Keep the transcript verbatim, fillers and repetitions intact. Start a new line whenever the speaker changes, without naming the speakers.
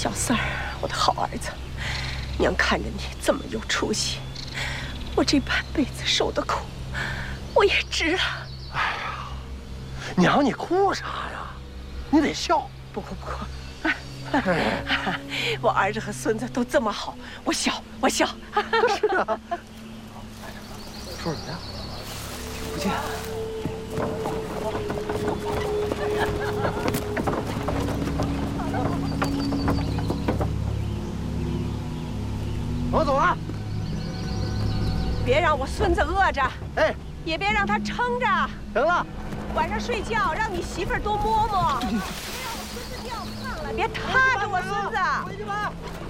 小三儿，我的好儿子，娘看着你这么有出息，我这半辈子受的苦，我也值了。
哎呀，娘，你哭啥呀？你得笑。
不哭不哭。我儿子和孙子都这么好，我笑我笑。
是啊。说什么呀？听不见。我走了。
别让我孙子饿着，
哎，
也别让他撑着。
行了。
晚上睡觉让你媳妇儿多摸摸，别让我孙子掉炕了，别踏着我孙子。
回去吧。